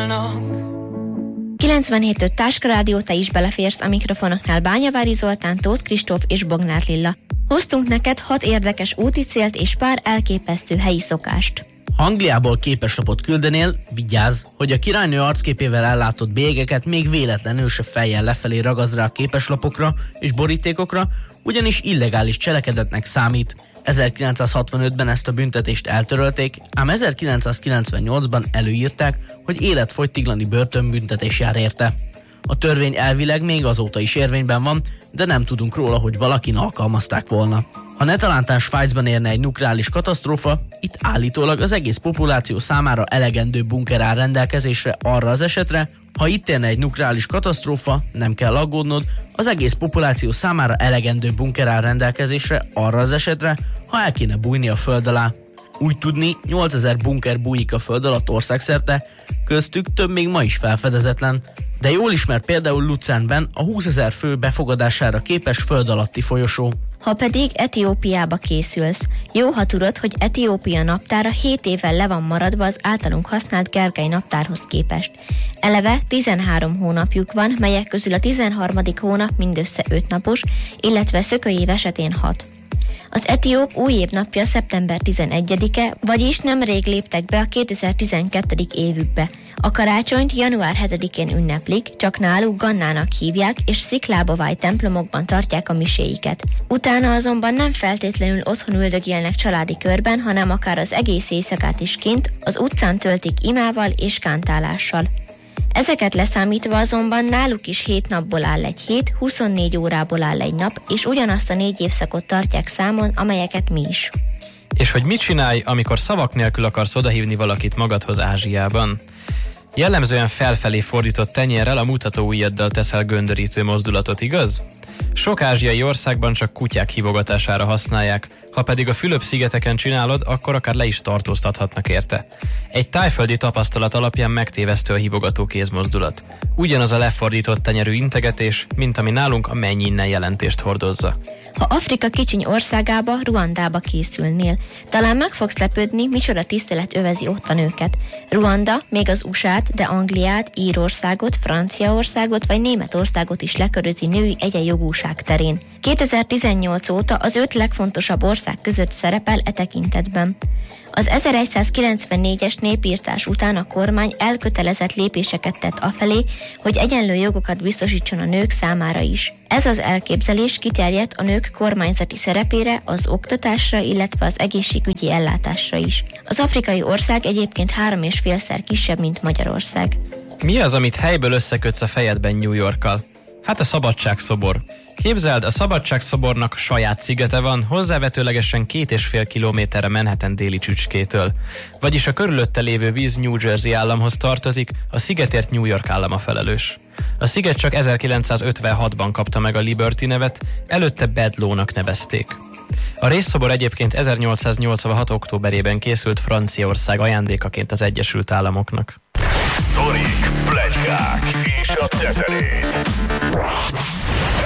szólnak. 97.5 Táska Rádió, te is beleférsz a mikrofonoknál. Bányavári Zoltán, Tóth Kristóf és Bognár Lilla. Hoztunk neked 6 érdekes úti célt és pár elképesztő helyi szokást. Ha Angliából képeslapot küldenél, vigyázz, hogy a királynő arcképével ellátott bélyegeket még véletlenül se fejjel lefelé ragazd rá a képeslapokra és borítékokra, ugyanis illegális cselekedetnek számít. 1965-ben ezt a büntetést eltörölték, ám 1998-ban előírták, hogy életfogytiglani börtönbüntetés jár érte. A törvény elvileg még azóta is érvényben van, de nem tudunk róla, hogy valakin alkalmazták volna. Ha netalántán Svájcban érne egy nukleáris katasztrófa, itt állítólag az egész populáció számára elegendő bunker áll rendelkezésre arra az esetre, ha itt érne egy nukleáris katasztrófa, nem kell aggódnod, az egész populáció számára elegendő bunker áll rendelkezésre arra az esetre, ha el kéne bújni a föld alá. Úgy tudni, 8000 bunker bújik a föld alatt országszerte, köztük több még ma is felfedezetlen, de jól ismert például Luzernben a 20 000 fő befogadására képes föld alatti folyosó. Ha pedig Etiópiába készülsz, jó, ha tudod, hogy Etiópia naptára 7 évvel le van maradva az általunk használt Gergely naptárhoz képest. Eleve 13 hónapjuk van, melyek közül a 13. hónap mindössze 5 napos, illetve szökői év esetén 6. Az etióp új év napja szeptember 11-e, vagyis nemrég léptek be a 2012. évükbe. A karácsonyt január 7-én ünneplik, csak náluk Gannának hívják, és sziklába vájt templomokban tartják a miséiket. Utána azonban nem feltétlenül otthon üldögélnek családi körben, hanem akár az egész éjszakát is kint, az utcán töltik imával és kántálással. Ezeket leszámítva azonban náluk is 7 napból áll egy hét, 24 órából áll egy nap, és ugyanazt a 4 évszakot tartják számon, amelyeket mi is. És hogy mit csinálj, amikor szavak nélkül akarsz odahívni valakit magadhoz Ázsiában? Jellemzően felfelé fordított tenyérrel, a mutatóujjaddal teszel göndörítő mozdulatot, igaz? Sok ázsiai országban csak kutyák hívogatására használják, ha pedig a Fülöp-szigeteken csinálod, akkor akár le is tartóztathatnak érte. Egy tájföldi tapasztalat alapján megtévesztő a hívogató kézmozdulat. Ugyanaz a lefordított tenyerű integetés, mint ami nálunk a menj innen jelentést hordozza. Ha Afrika kicsiny országába, Ruandába készülnél, talán meg fogsz lepődni, micsoda tisztelet övezi ott a nőket. Ruanda még az USA-t, de Angliát, Írországot, Franciaországot vagy Németországot is lekörözi női egyenjogúság terén. 2018 óta az 5 legfontosabb ország között szerepel e tekintetben. Az 1194-es népírtás után a kormány elkötelezett lépéseket tett afelé, hogy egyenlő jogokat biztosítson a nők számára is. Ez az elképzelés kiterjedt a nők kormányzati szerepére, az oktatásra, illetve az egészségügyi ellátásra is. Az afrikai ország egyébként 3,5-szer kisebb, mint Magyarország. Mi az, amit helyből összekötsz a fejedben New Yorkkal? Hát a Szabadságszobor. Képzeld, a Szabadságszobornak saját szigete van, hozzávetőlegesen 2,5 kilométerre Manhattan déli csücskétől. Vagyis a körülötte lévő víz New Jersey államhoz tartozik, a szigetért New York állam a felelős. A sziget csak 1956-ban kapta meg a Liberty nevet, előtte Bedloe-nak nevezték. A részszobor egyébként 1886. októberében készült Franciaország ajándékaként az Egyesült Államoknak. Sztorik, pletykák és a teszerét.